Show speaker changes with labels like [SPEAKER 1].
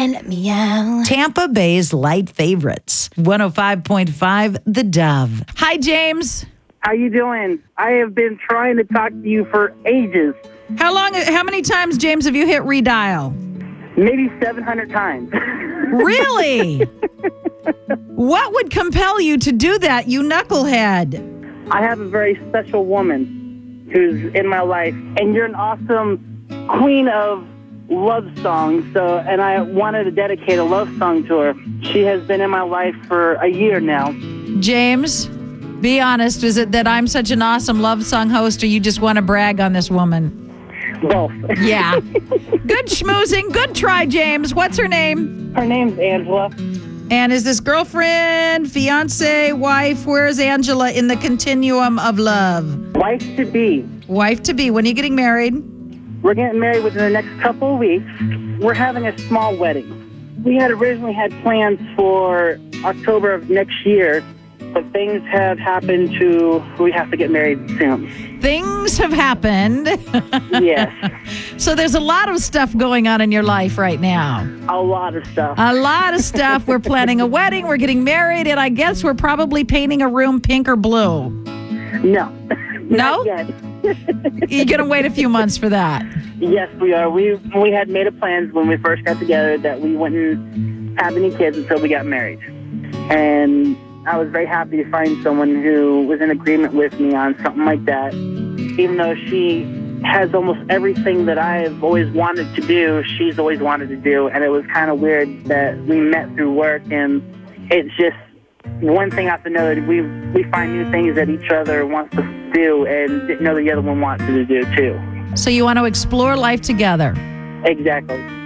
[SPEAKER 1] and meow.
[SPEAKER 2] Tampa Bay's light favorites. 105.5 The Dove. Hi, James.
[SPEAKER 3] How you doing? I have been trying to talk to you for ages.
[SPEAKER 2] How many times, James, have you hit redial?
[SPEAKER 3] Maybe 700 times.
[SPEAKER 2] Really? What would compel you to do that, you knucklehead?
[SPEAKER 3] I have a very special woman who's in my life, and you're an awesome queen of love songs. And I wanted to dedicate a love song to her. She has been in my life for a year now.
[SPEAKER 2] James, be honest. Is it that I'm such an awesome love song host, or you just want to brag on this woman?
[SPEAKER 3] Both.
[SPEAKER 2] Yeah. Good schmoozing. Good try, James. What's her name?
[SPEAKER 3] Her name's Angela.
[SPEAKER 2] And is this girlfriend, fiance, wife? Where's Angela in the continuum of love?
[SPEAKER 3] Wife to be.
[SPEAKER 2] Wife to be. When are you getting married?
[SPEAKER 3] We're getting married within the next couple of weeks. We're having a small wedding. We had originally had plans for October of next year, but things have happened we have to get married soon.
[SPEAKER 2] Things have happened.
[SPEAKER 3] Yes.
[SPEAKER 2] So there's a lot of stuff going on in your life right now.
[SPEAKER 3] A lot of stuff.
[SPEAKER 2] A lot of stuff. We're planning a wedding. We're getting married. And I guess we're probably painting a room pink or blue.
[SPEAKER 3] No.
[SPEAKER 2] No?
[SPEAKER 3] Not yet.
[SPEAKER 2] You're going to wait a few months for that.
[SPEAKER 3] Yes, we are. We had made a plan when we first got together that we wouldn't have any kids until we got married. And I was very happy to find someone who was in agreement with me on something like that. Even though she has almost everything that I've always wanted to do, she's always wanted to do. And it was kind of weird that we met through work, and it's just one thing after another. We find new things that each other wants to do and didn't know the other one wanted to do too.
[SPEAKER 2] So you want to explore life together.
[SPEAKER 3] Exactly.